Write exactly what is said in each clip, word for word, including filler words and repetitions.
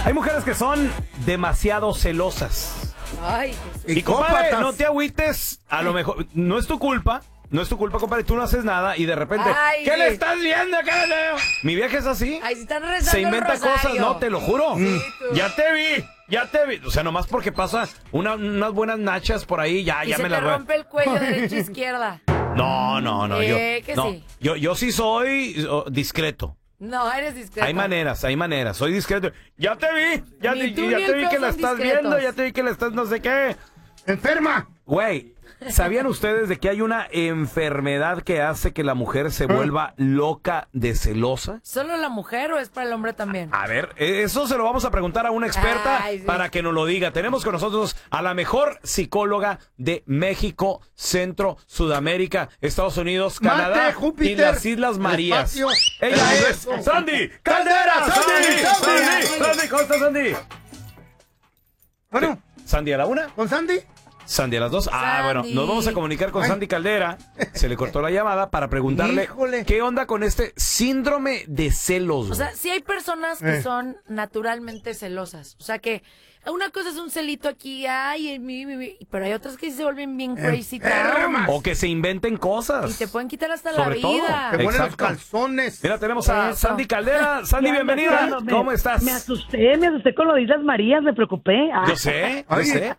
Hay mujeres que son demasiado celosas. Ay, y compadre, no te agüites, a lo mejor no es tu culpa. No es tu culpa, compadre, tú no haces nada y de repente, Ay. ¿qué le estás viendo? ¿Qué le leo? Mi vieja es así. Ay, si están rezando Se inventa el rosario. cosas, no, te lo juro. Sí, tú. Ya te vi, ya te vi. O sea, nomás porque pasa una, unas buenas nachas por ahí, ya, Y ya se me te las voy. rompe el cuello derecha izquierda. No, no, no, Eh, yo, que no, sí. yo, yo sí soy oh, discreto. No, eres discreto. Hay maneras, hay maneras, soy discreto. Ya te vi, ya, Ni te, tú ya ni te el vi feo que la son estás discretos. viendo, ya te vi que la estás no sé qué. ¡Enferma! Güey, ¿sabían ustedes de que hay una enfermedad que hace que la mujer se vuelva loca de celosa? ¿Solo la mujer o es para el hombre también? A ver, eso se lo vamos a preguntar a una experta Ay, sí. para que nos lo diga. Tenemos con nosotros a la mejor psicóloga de México, Centro, Sudamérica, Estados Unidos, Marte, Canadá Júpiter, y las Islas Marías. espacio, Ella el es universo. Sandy Caldera. Sandy, Sandy, Sandy. Sandy, Sandy, ¿cómo estás, Sandy? Bueno, Sandy a la una. ¿con Sandy? Sandy a las dos. Ah, Sandy. bueno, nos vamos a comunicar con Ay. Sandy Caldera. Se le cortó la llamada para preguntarle Híjole. qué onda con este síndrome de celos. O sea, sí hay personas que Eh. son naturalmente celosas. O sea, que una cosa es un celito aquí, ay, mi, mi, mi, pero hay otras que sí se vuelven bien crazy enfermas. town. O que se inventen cosas. Y te pueden quitar hasta Sobre la todo. vida. Te ponen los Exacto. calzones. Mira, tenemos a Eso. Sandy Caldera. Sandy, Ya ando bienvenida. ando, me- ¿Cómo estás? Me asusté, me asusté con lo de Islas Marías, me preocupé. Ah. Yo sé, yo Oye. sé.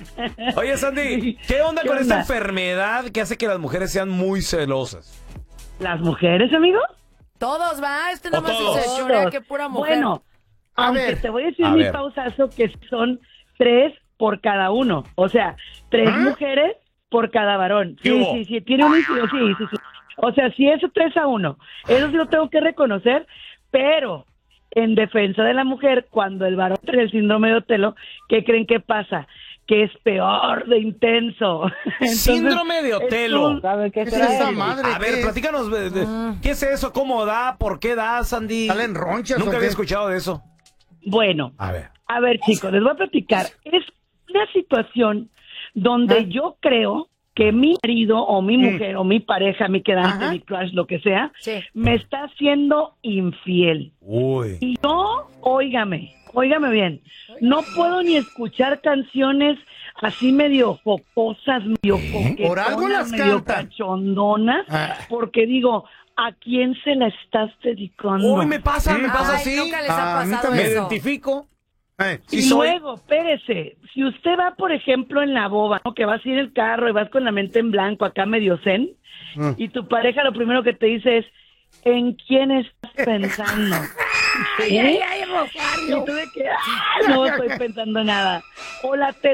Oye, Sandy, ¿qué onda ¿Qué con esta onda? enfermedad que hace que las mujeres sean muy celosas? ¿Las mujeres, amigo? Todos, va, este O nomás todos. se chorea que pura mujer. Bueno, A aunque ver. te voy a decir A mi ver. pausazo que son tres por cada uno. O sea, tres ¿Ah? mujeres por cada varón. ¿Qué Sí, hubo? sí, sí, tiene un sí, sí, sí, sí. O sea, sí, eso tres a uno. Eso sí lo tengo que reconocer, pero en defensa de la mujer, cuando el varón tiene el síndrome de Otelo, ¿qué creen que pasa? Que es peor de intenso. Entonces, Síndrome de es Otelo. un- ¿sabe qué ¿Qué es será esa eso? madre? A ver, ¿Qué es? platícanos, de- de- Mm. ¿qué es eso? ¿Cómo da? ¿Por qué da, Sandy? ¿Salen ronchas Nunca o había qué? escuchado de eso. Bueno, A ver. a ver, chicos, les voy a platicar. Es una situación donde Ah. yo creo que mi marido o mi mujer o mi pareja, mi quedante, Ajá. mi crush, lo que sea, Sí. me está haciendo infiel. Uy. Y yo, óigame, óigame bien, no puedo ni escuchar canciones así medio jocosas, medio coquetonas, Por algo las medio cantan. cachondonas, Ah. porque digo, ¿a quién se la estás dedicando? Uy, me pasa, me pasa Ay, así. nunca les Ah, ha a mí pasado Me también. eso. identifico. Eh, Sí y soy. luego, espérese, si usted va, por ejemplo, en la boba, ¿no? Que vas a ir en el carro y vas con la mente en blanco, acá medio zen, Mm. y tu pareja lo primero que te dice es, ¿en quién estás pensando? ¿Sí? Y tú de que, "Ay, no estoy pensando nada. O la